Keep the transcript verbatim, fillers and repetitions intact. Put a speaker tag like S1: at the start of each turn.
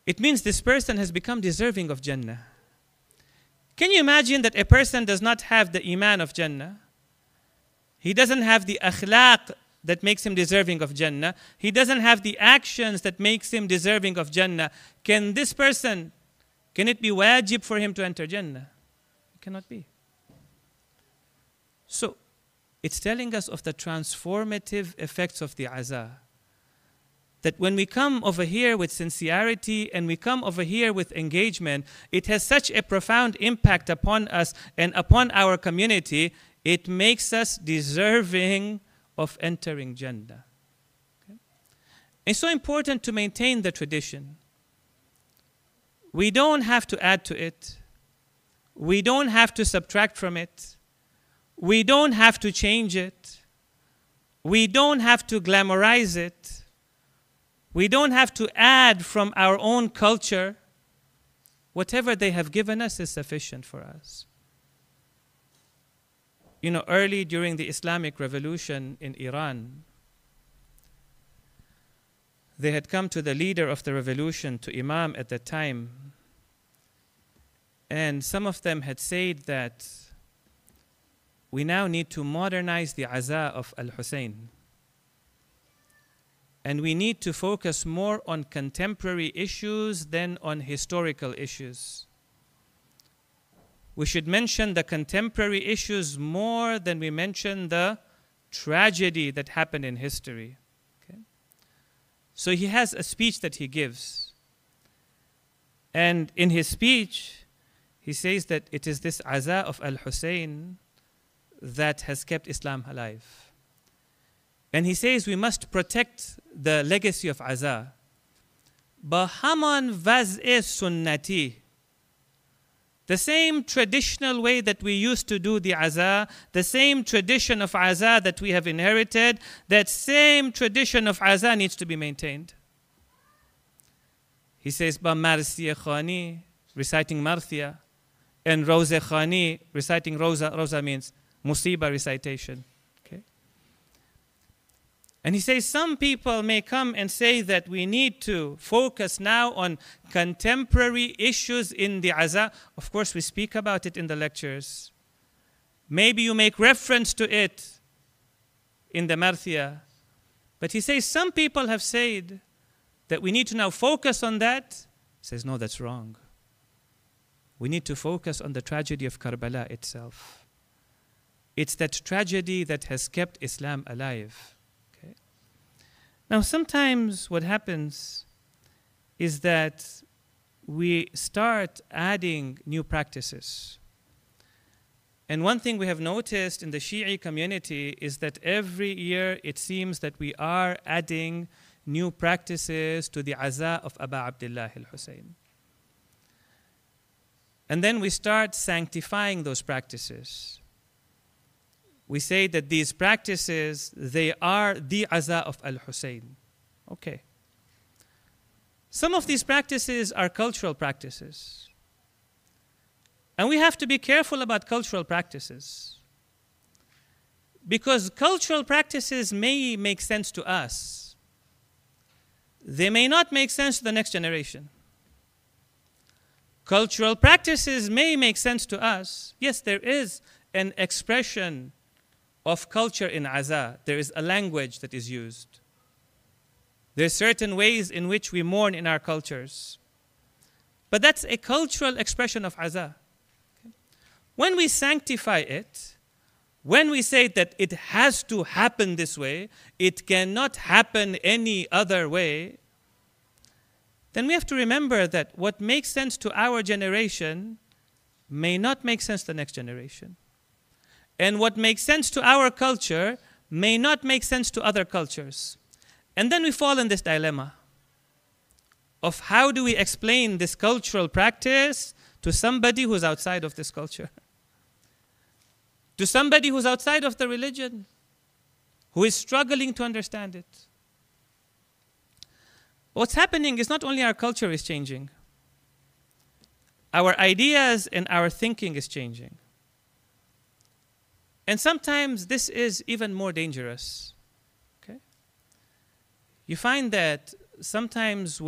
S1: it means this person has become deserving of Jannah. Can you imagine that a person does not have the iman of Jannah? He doesn't have the akhlaq that makes him deserving of Jannah. He doesn't have the actions that makes him deserving of Jannah. Can this person, can it be wajib for him to enter Jannah? It cannot be. So, it's telling us of the transformative effects of the azaa. That when we come over here with sincerity and we come over here with engagement, it has such a profound impact upon us and upon our community, it makes us deserving of entering Jannah. Okay? It's so important to maintain the tradition. We don't have to add to it. We don't have to subtract from it. We don't have to change it. We don't have to glamorize it. We don't have to add from our own culture. Whatever they have given us is sufficient for us. You know, early during the Islamic Revolution in Iran, they had come to the leader of the revolution, to Imam at that time, and some of them had said that we now need to modernize the azaa of Al-Hussein. And we need to focus more on contemporary issues than on historical issues. We should mention the contemporary issues more than we mention the tragedy that happened in history. Okay? So he has a speech that he gives. And in his speech, he says that it is this azaa of Al-Hussein that has kept Islam alive. And he says we must protect the legacy of azaa. Ba haman vaz'e sunnati. The same traditional way that we used to do the azaa, the same tradition of azaa that we have inherited, that same tradition of azaa needs to be maintained. He says, Ba marsiya khani, reciting marthia, and roza khani, reciting roza. Roza means musiba recitation. Okay? And he says some people may come and say that we need to focus now on contemporary issues in the azaa. Of course, we speak about it in the lectures. Maybe you make reference to it in the marthia. But he says some people have said that we need to now focus on that. He says, no, that's wrong. We need to focus on the tragedy of Karbala itself. It's that tragedy that has kept Islam alive. Okay? Now, sometimes what happens is that we start adding new practices. And one thing we have noticed in the Shi'i community is that every year it seems that we are adding new practices to the azaa of Aba Abdullah al-Hussein. And then we start sanctifying those practices. We say that these practices, they are the azaa of Al-Hussein. Okay. Some of these practices are cultural practices. And we have to be careful about cultural practices. Because cultural practices may make sense to us. They may not make sense to the next generation. Cultural practices may make sense to us. Yes, there is an expression of culture in azaa. There is a language that is used. There are certain ways in which we mourn in our cultures. But that's a cultural expression of azaa. Okay? When we sanctify it, when we say that it has to happen this way, it cannot happen any other way, then we have to remember that what makes sense to our generation may not make sense to the next generation. And what makes sense to our culture may not make sense to other cultures. And then we fall in this dilemma of how do we explain this cultural practice to somebody who's outside of this culture, to somebody who's outside of the religion, who is struggling to understand it. What's happening is not only our culture is changing, our ideas and our thinking is changing. And sometimes this is even more dangerous. Okay? You find that sometimes